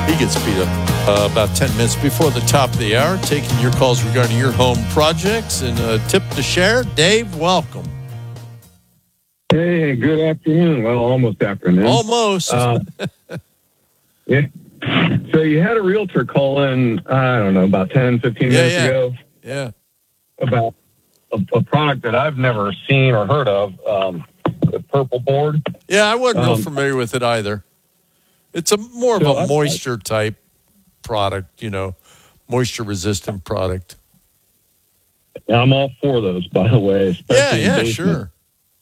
He gets beat up about 10 minutes before the top of the hour, taking your calls regarding your home projects and a tip to share. Dave, welcome. Hey, good afternoon. Well, almost afternoon. Almost. Yeah. So you had a realtor call in, I don't know, about 10, 15 minutes ago. Yeah. About a product that I've never seen or heard of, the Purple Board. Yeah, I wasn't real familiar with it either. It's more of a moisture type product, moisture resistant product. I'm all for those, by the way. Yeah, sure.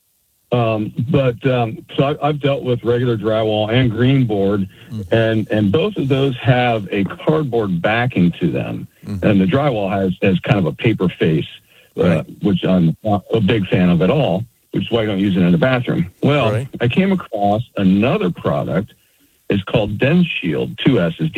So I've dealt with regular drywall and green board, and both of those have a cardboard backing to them, and the drywall has kind of a paper face, which I'm not a big fan of at all, which is why I don't use it in the bathroom. Well, I came across another product. It's called DenShield, 2 S's,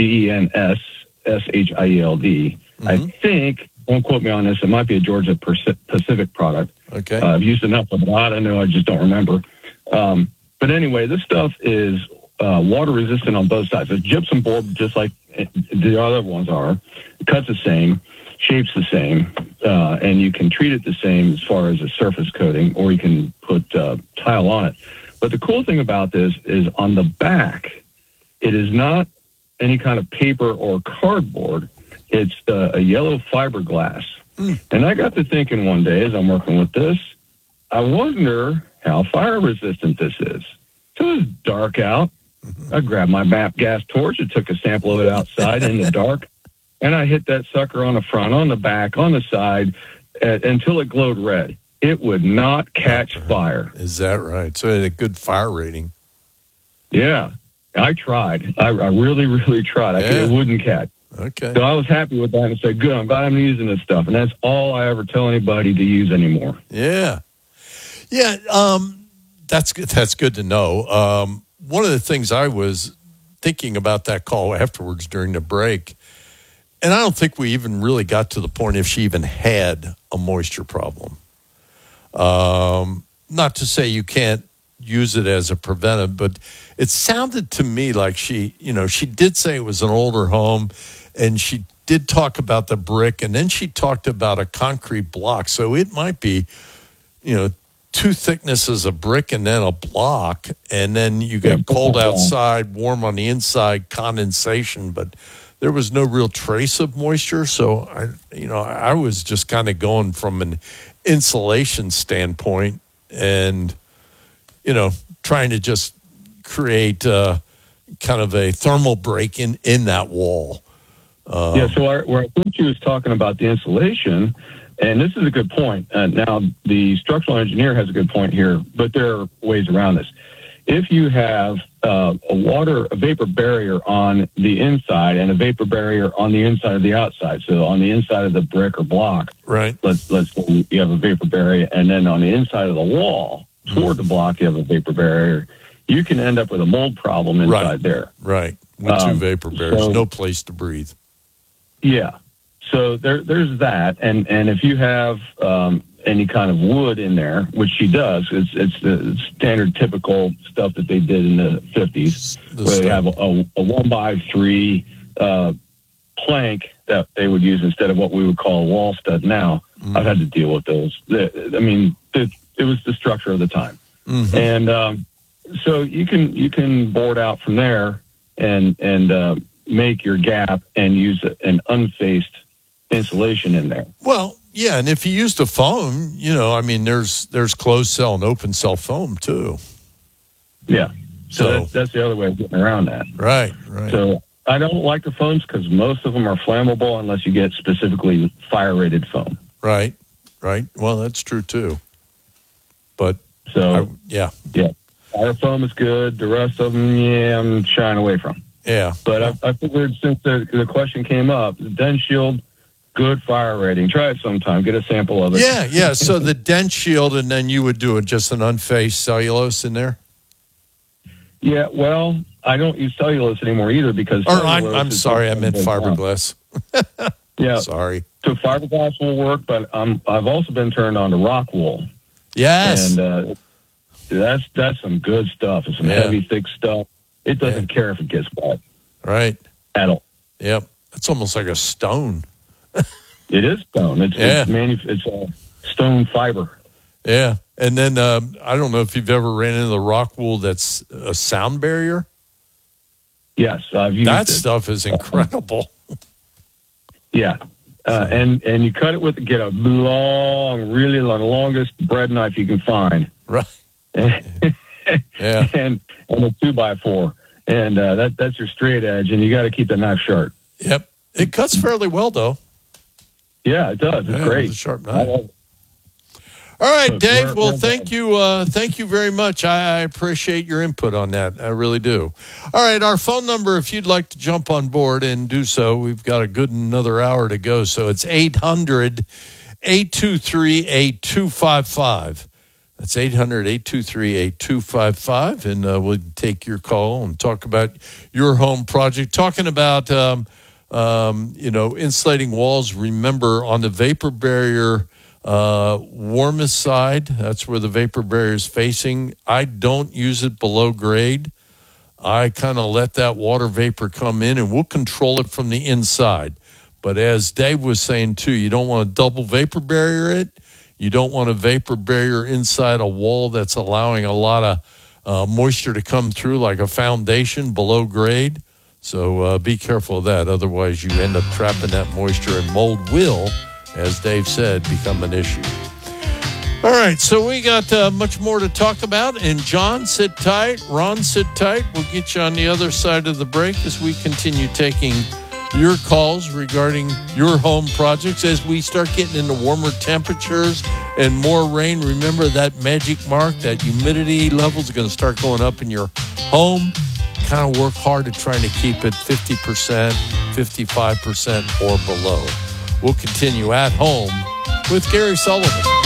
DenShield. I think, don't quote me on this, it might be a Georgia Pacific product. Okay. I've used enough of it. I don't know. I just don't remember. But anyway, this stuff is water resistant on both sides. It's gypsum board, just like the other ones are. It cuts the same, shapes the same, and you can treat it the same as far as a surface coating, or you can put tile on it. But the cool thing about this is on the back, it is not any kind of paper or cardboard. It's a yellow fiberglass. And I got to thinking one day as I'm working with this, I wonder how fire resistant this is. So it was dark out. I grabbed my MAP gas torch and took a sample of it outside in the dark. And I hit that sucker on the front, on the back, on the side, until it glowed red. It would not catch fire. Is that right? So it had a good fire rating. Yeah, I tried. I really, really tried. It wouldn't catch. Okay. So I was happy with that and said, good, I'm glad I'm using this stuff. And that's all I ever tell anybody to use anymore. Yeah. Yeah, that's good. That's good to know. One of the things I was thinking about that call afterwards during the break, and I don't think we even really got to the point if she even had a moisture problem. Not to say you can't use it as a preventive, but it sounded to me like she did say it was an older home, and she did talk about the brick, and then she talked about a concrete block. So it might be, two thicknesses of brick and then a block, and then you get cold outside, warm on the inside, condensation, but there was no real trace of moisture. So I was just kind of going from an insulation standpoint and, trying to just create kind of a thermal break in that wall. So where I think she was talking about the insulation, and this is a good point. Now, the structural engineer has a good point here, but there are ways around this. If you have a vapor barrier on the inside and a vapor barrier on the inside of the outside, so on the inside of the brick or block, right? Let's say you have a vapor barrier, and then on the inside of the wall toward the block you have a vapor barrier, you can end up with a mold problem inside there. Right, with two vapor barriers, no place to breathe. Yeah. So there's that, and if you have any kind of wood in there, which she does, it's the standard typical stuff that they did in the 50s, where they have a 1x3 plank that they would use instead of what we would call a wall stud now. I've had to deal with those. It was the structure of the time. And so you can board out from there and make your gap and use an unfaced insulation in there. Well, yeah, and if you used a foam, there's closed cell and open cell foam too. Yeah, so that's the other way of getting around that. Right. So I don't like the foams because most of them are flammable unless you get specifically fire-rated foam. Right. Well, that's true too. But fire foam is good. The rest of them, I'm shying away from. Yeah, but I figured since the question came up, the DenShield, good fire rating. Try it sometime. Get a sample of it. Yeah. So the DenShield, and then you would do just an unfaced cellulose in there? Yeah, well, I don't use cellulose anymore either because... I'm sorry, I meant fiberglass. Yeah. Sorry. So fiberglass will work, but I've also been turned on to rock wool. Yes. And that's some good stuff. It's some heavy, thick stuff. It doesn't care if it gets wet. Right. Adult. Yep. It's almost like a stone. It is stone. It's stone fiber. Yeah. And then I don't know if you've ever ran into the rock wool that's a sound barrier. Yes, I've used that it. stuff is incredible. Yeah. And you cut it get a really long, longest bread knife you can find. Right. Yeah. And a 2x4. And that's your straight edge, and you got to keep the knife sharp. Yep. It cuts fairly well, though. Yeah, it does. It's great. It's a sharp knife. All right, Dave. Well, thank you. Thank you very much. I appreciate your input on that. I really do. All right, our phone number, if you'd like to jump on board and do so, we've got a good another hour to go. So it's 800-823-8255. That's 800-823-8255, and we'll take your call and talk about your home project. Talking about, insulating walls. Remember, on the vapor barrier warmest side, that's where the vapor barrier is facing. I don't use it below grade. I kind of let that water vapor come in, and we'll control it from the inside. But as Dave was saying, too, you don't want to double vapor barrier it. You don't want a vapor barrier inside a wall that's allowing a lot of moisture to come through, like a foundation below grade. So be careful of that. Otherwise, you end up trapping that moisture, and mold will, as Dave said, become an issue. All right, so we got much more to talk about. And John, sit tight. Ron, sit tight. We'll get you on the other side of the break as we continue taking your calls regarding your home projects as we start getting into warmer temperatures and more rain. Remember that magic mark, that humidity level is going to start going up in your home. Kind of work hard at trying to keep it 50%, 55% or below. We'll continue at home with Gary Sullivan.